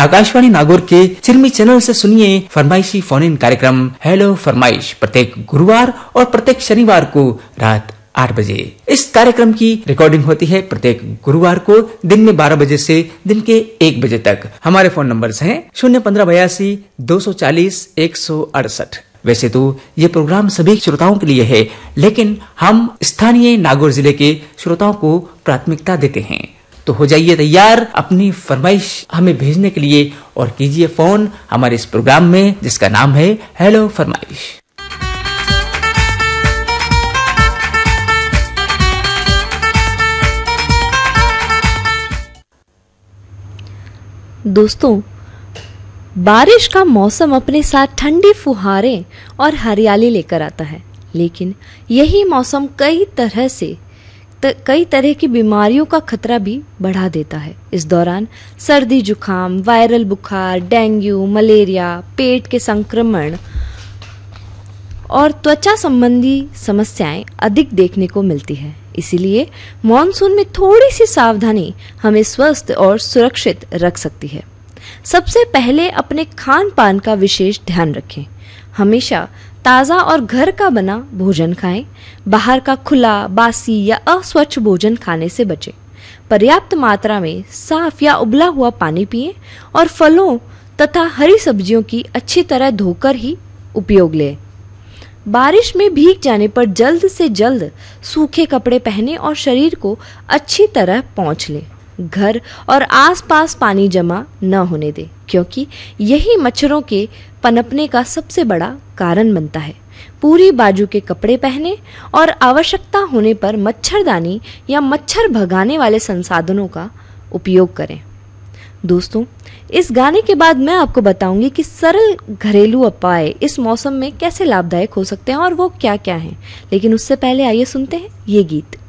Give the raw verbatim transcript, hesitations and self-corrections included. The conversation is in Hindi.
आकाशवाणी नागौर के चिरमी चैनल से सुनिए फरमाइशी फोन इन कार्यक्रम हेलो फरमाइश प्रत्येक गुरुवार और प्रत्येक शनिवार को रात आठ बजे। इस कार्यक्रम की रिकॉर्डिंग होती है प्रत्येक गुरुवार को दिन में बारह बजे से दिन के एक बजे तक। हमारे फोन नंबर्स हैं शून्य पंद्रह बयासी दो सौ चालीस एक सौ अड़सठ। वैसे तो ये प्रोग्राम सभी श्रोताओं के लिए है, लेकिन हम स्थानीय नागौर जिले के श्रोताओं को प्राथमिकता देते हैं। तो हो जाइए तैयार अपनी फरमाइश हमें भेजने के लिए और कीजिए फोन हमारे इस प्रोग्राम में जिसका नाम है हेलो फरमाइश। दोस्तों, बारिश का मौसम अपने साथ ठंडी फुहारें और हरियाली लेकर आता है, लेकिन यही मौसम कई तरह से त, कई तरह की बीमारियों का खतरा भी बढ़ा देता है। इस दौरान सर्दी, जुकाम, वायरल बुखार, डेंगू, मलेरिया, पेट के संक्रमण और त्वचा संबंधी समस्याएं अधिक देखने को मिलती है। इसीलिए मॉनसून में थोड़ी सी सावधानी हमें स्वस्थ और सुरक्षित रख सकती है। सबसे पहले अपने खान पान का विशेष ध्यान रखें। हमेशा ताज़ा और घर का बना भोजन खाएं। बाहर का खुला, बासी या अस्वच्छ भोजन खाने से बचें। पर्याप्त मात्रा में साफ या उबला हुआ पानी पिएं और फलों तथा हरी सब्जियों की अच्छी तरह धोकर ही उपयोग लें। बारिश में भीग जाने पर जल्द से जल्द सूखे कपड़े पहने और शरीर को अच्छी तरह पोंछ लें। घर और आसपास पानी जमा न होने दें, क्योंकि यही मच्छरों के पनपने का सबसे बड़ा कारण बनता है। पूरी बाजू के कपड़े पहने और आवश्यकता होने पर मच्छरदानी या मच्छर भगाने वाले संसाधनों का उपयोग करें। दोस्तों, इस गाने के बाद मैं आपको बताऊंगी कि सरल घरेलू उपाय इस मौसम में कैसे लाभदायक हो सकते हैं और वो क्या क्या हैं। लेकिन उससे पहले आइए सुनते हैं ये गीत।